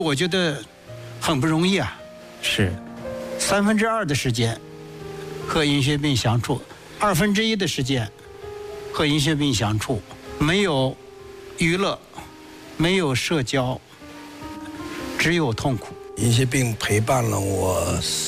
我觉得很不容易啊。 是 2/3的时间和银屑病相处，1/2的时间和银屑病相处，没有娱乐，没有社交，只有痛苦。 银屑病陪伴了我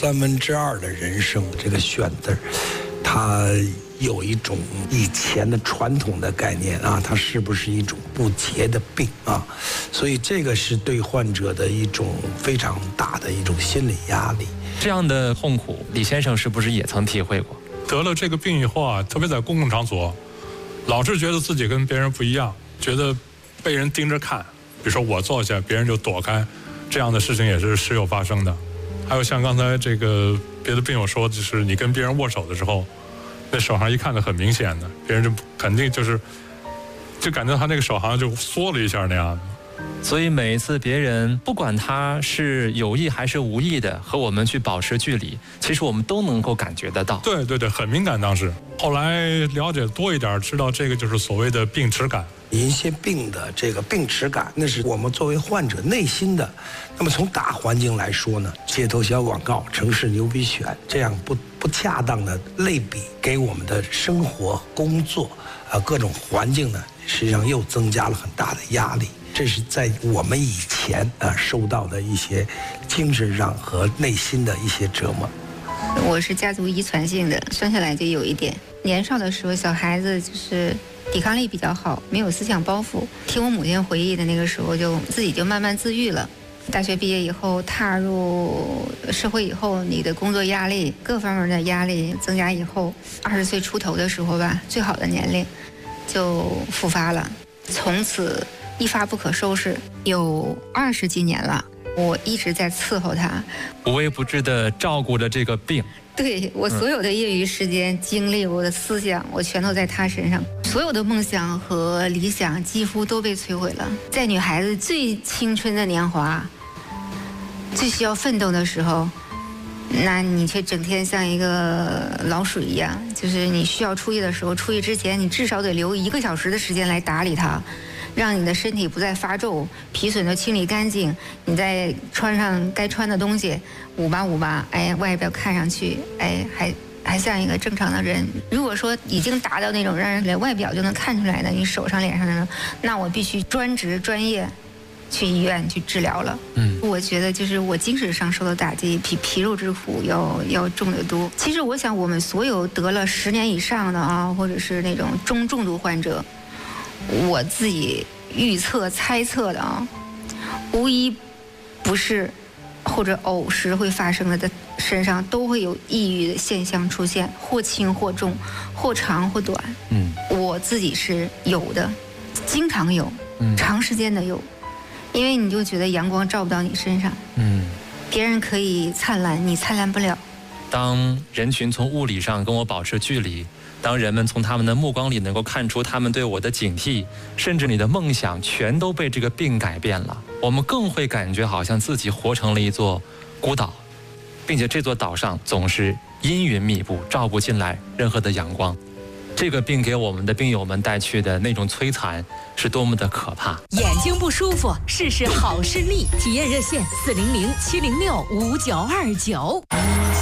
2/3的人生，这个选字，它有一种以前的传统的概念啊，它是不是一种不洁的病啊？所以这个是对患者的一种非常大的一种心理压力。 这样的痛苦，李先生是不是也曾体会过？ 得了这个病以后啊，特别在公共场所，老是觉得自己跟别人不一样，觉得被人盯着看。比如说我坐下，别人就躲开，这样的事情也是时有发生的。还有像刚才这个别的病友说，就是你跟别人握手的时候，那手上一看的很明显的，别人就肯定就感觉他那个手好像就缩了一下那样的。 所以每一次别人不管他是有意还是无意的和我们去保持距离，其实我们都能够感觉得到。 对对对，很敏感当时。后来了解多一点，知道这个就是所谓的病耻感。 银屑病的这个病耻感，那是我们作为患者内心的。那么从大环境来说呢，街头小广告、城市牛皮癣这样不恰当的类比，给我们的生活、工作各种环境呢，实际上又增加了很大的压力。这是在我们以前受到的一些精神上和内心的一些折磨。 我是家族遗传性的，生下来就有一点。年少的时候，小孩子就是抵抗力比较好，没有思想包袱。听我母亲回忆的那个时候，就自己就慢慢自愈了。大学毕业以后，踏入社会以后，你的工作压力、各方面的压力增加以后，20岁出头的时候吧，最好的年龄就复发了，从此一发不可收拾，有20几年了。我一直在伺候他， 无微不至地照顾着这个病。 对，我所有的业余时间、精力、我的思想，我全都在他身上。所有的梦想和理想几乎都被摧毁了。在女孩子最青春的年华、最需要奋斗的时候，那你却整天像一个老鼠一样，就是你需要出去的时候，出去之前你至少得留1个小时的时间来打理它，让你的身体不再发皱，皮损都清理干净，你再穿上该穿的东西，捂吧，哎，外表看上去，哎，还像一个正常的人。如果说已经达到那种让人连外表就能看出来的，你手上脸上的，那我必须专职专业去医院去治疗了。我觉得就是我精神上受的打击比皮肉之苦要重得多。其实我想我们所有得了10年以上的啊，或者是那种中重度患者，我自己预测猜测的啊，无一不是或者偶时会发生的身上都会有抑郁的现象出现，或轻或重，或长或短。我自己是有的，经常有，长时间的有，因为你就觉得阳光照不到你身上，别人可以灿烂，你灿烂不了。 当人群从物理上跟我保持距离，当人们从他们的目光里能够看出他们对我的警惕，甚至你的梦想全都被这个病改变了，我们更会感觉好像自己活成了一座孤岛，并且这座岛上总是阴云密布，照不进来任何的阳光。这个病给我们的病友们带去的那种摧残是多么的可怕。 眼睛不舒服，试试好视力，体验热线400-706-5929。